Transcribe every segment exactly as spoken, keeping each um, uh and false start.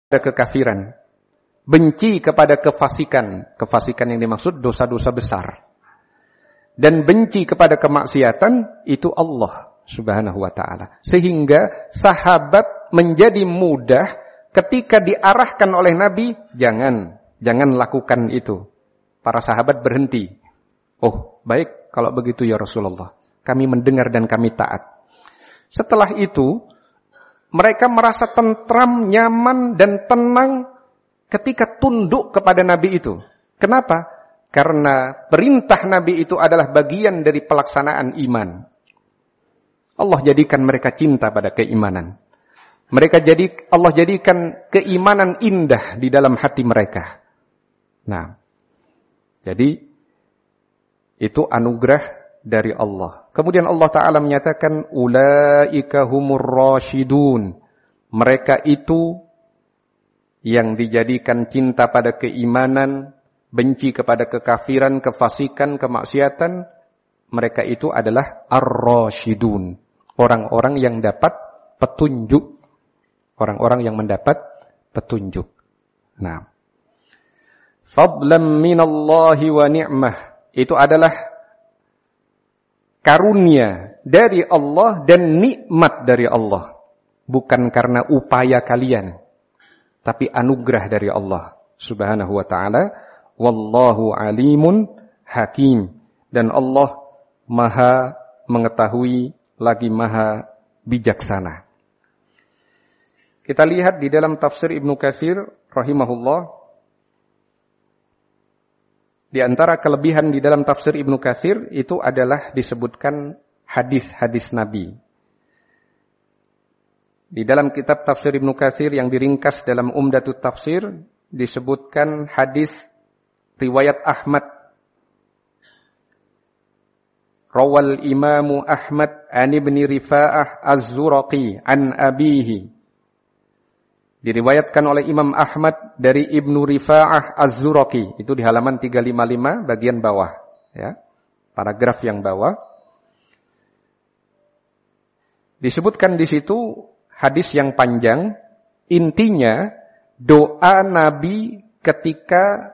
kekafiran, benci kepada kefasikan, kefasikan yang dimaksud dosa-dosa besar, dan benci kepada kemaksiatan itu Allah Subhanahu wa ta'ala. Sehingga sahabat menjadi mudah ketika diarahkan oleh Nabi, jangan, jangan lakukan itu. Para sahabat berhenti. Oh, baik kalau begitu ya Rasulullah. Kami mendengar dan kami taat. Setelah itu, mereka merasa tentram, nyaman, dan tenang ketika tunduk kepada Nabi itu. Kenapa? Karena perintah Nabi itu adalah bagian dari pelaksanaan iman. Allah jadikan mereka cinta pada keimanan. Mereka jadi Allah jadikan keimanan indah di dalam hati mereka. Nah, jadi itu anugerah dari Allah. Kemudian Allah Ta'ala menyatakan, ulaika humur rasyidun. Mereka itu yang dijadikan cinta pada keimanan, benci kepada kekafiran, kefasikan, kemaksiatan. Mereka itu adalah ar-rasyidun. Orang-orang yang dapat petunjuk. Orang-orang yang mendapat petunjuk. Nah, fadlan minallahi wa ni'mah. Itu adalah karunia dari Allah dan nikmat dari Allah. Bukan karena upaya kalian, tapi anugerah dari Allah Subhanahu wa ta'ala. Wallahu alimun hakim. Dan Allah maha mengetahui lagi maha bijaksana. Kita lihat di dalam tafsir Ibnu Katsir rahimahullah. Di antara kelebihan di dalam tafsir Ibnu Katsir itu adalah disebutkan hadis-hadis Nabi. Di dalam kitab tafsir Ibnu Katsir yang diringkas dalam Umdatut Tafsir disebutkan hadis riwayat Ahmad. Rawal Imamu Ahmad an Ibni Rifa'ah Az-Zuraqi an abihi. Diriwayatkan oleh Imam Ahmad dari Ibnu Rifa'ah Az-Zuraqi. Itu di halaman tiga ratus lima puluh lima bagian bawah. Ya, paragraf yang bawah. Disebutkan di situ hadis yang panjang. Intinya doa Nabi ketika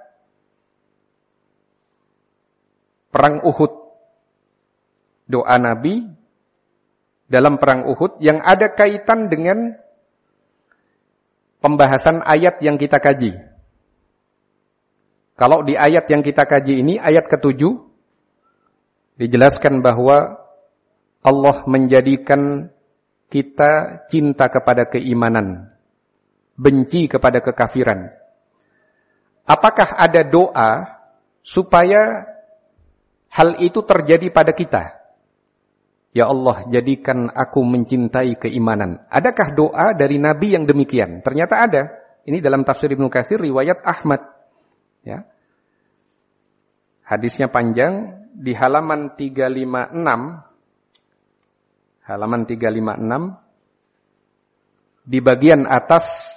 perang Uhud. Doa Nabi dalam perang Uhud yang ada kaitan dengan pembahasan ayat yang kita kaji. Kalau di ayat yang kita kaji ini, ayat ketujuh, dijelaskan bahwa Allah menjadikan kita cinta kepada keimanan, benci kepada kekafiran. Apakah ada doa supaya hal itu terjadi pada kita? Ya Allah, jadikan aku mencintai keimanan. Adakah doa dari Nabi yang demikian? Ternyata ada. Ini dalam tafsir Ibnu Katsir riwayat Ahmad. Ya. Hadisnya panjang di halaman tiga ratus lima puluh enam. Halaman tiga ratus lima puluh enam. Di bagian atas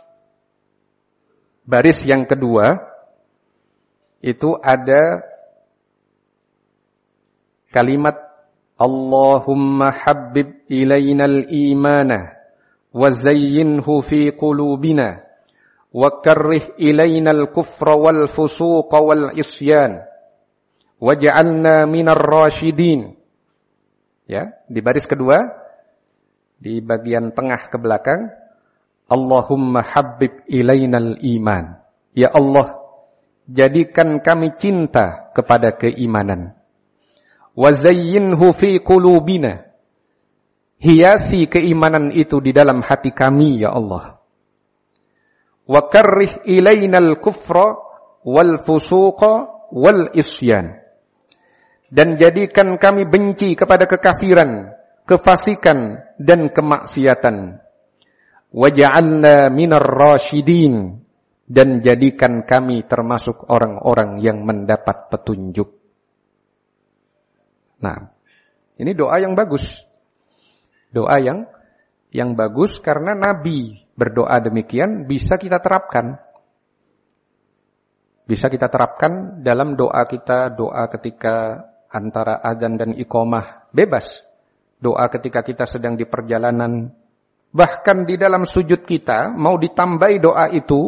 baris yang kedua itu ada kalimat Allahumma habbib ilainal imana wa zayyinhu fi qulubina wa karrih ilainal kufra wal fusuqa wal isyan waj'alna minar rasyidin. Ya, di baris kedua di bagian tengah ke belakang, Allahumma habbib ilainal iman. Ya Allah, jadikan kami cinta kepada keimanan. Wa zayyinhu fi qulubina. Hiasi keimanan itu di dalam hati kami ya Allah. Wa karrih ilainal kufra wal fusuqa wal isyan. Dan jadikan kami benci kepada kekafiran, kefasikan dan kemaksiatan. Waj'alna minar rasyidin. Dan jadikan kami termasuk orang-orang yang mendapat petunjuk. Nah, ini doa yang bagus. Doa yang yang bagus karena Nabi berdoa demikian bisa kita terapkan. Bisa kita terapkan dalam doa kita, doa ketika antara adzan dan iqamah, bebas. Doa ketika kita sedang di perjalanan, bahkan di dalam sujud kita mau ditambahi doa itu